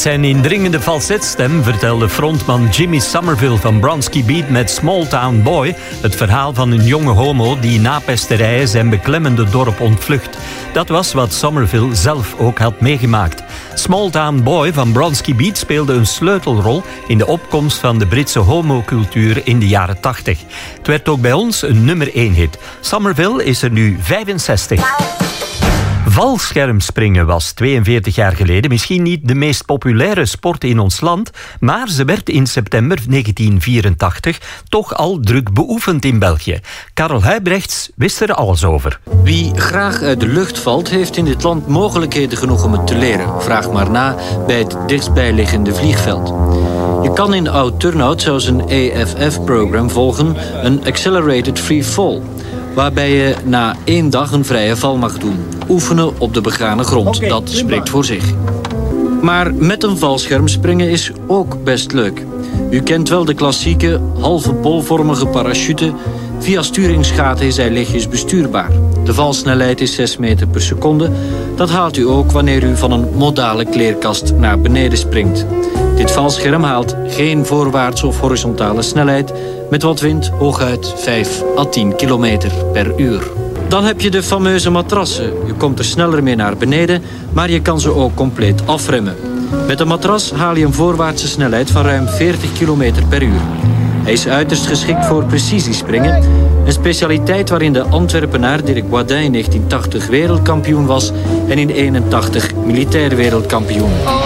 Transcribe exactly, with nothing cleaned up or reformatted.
Met zijn indringende falsetstem vertelde frontman Jimmy Somerville van Bronski Beat met Small Town Boy het verhaal van een jonge homo die na pesterijen zijn beklemmende dorp ontvlucht. Dat was wat Somerville zelf ook had meegemaakt. Small Town Boy van Bronski Beat speelde een sleutelrol in de opkomst van de Britse homocultuur in de jaren tachtig. Het werd ook bij ons een nummer één hit. Somerville is er nu vijfenzestig. Valschermspringen was tweeënveertig jaar geleden misschien niet de meest populaire sport in ons land, maar ze werd in september negentien vierentachtig toch al druk beoefend in België. Karel Huybrechts wist er alles over. Wie graag uit de lucht valt, heeft in dit land mogelijkheden genoeg om het te leren. Vraag maar na bij het dichtstbijliggende vliegveld. Je kan in oud-Turnhout zelfs een A F F-program volgen, een Accelerated Free Fall, waarbij je na één dag een vrije val mag doen. Oefenen op de begane grond, dat spreekt voor zich. Maar met een valscherm springen is ook best leuk. U kent wel de klassieke, halve bolvormige parachute. Via sturingsgaten is hij lichtjes bestuurbaar. De valsnelheid is zes meter per seconde. Dat haalt u ook wanneer u van een modale kleerkast naar beneden springt. Dit valscherm haalt geen voorwaartse of horizontale snelheid, met wat wind hooguit vijf à tien kilometer per uur. Dan heb je de fameuze matrassen. Je komt er sneller mee naar beneden, maar je kan ze ook compleet afremmen. Met een matras haal je een voorwaartse snelheid van ruim veertig kilometer per uur. Hij is uiterst geschikt voor precisiespringen, een specialiteit waarin de Antwerpenaar Dirk Boisdin in negentien tachtig wereldkampioen was en in eenentachtig militair wereldkampioen.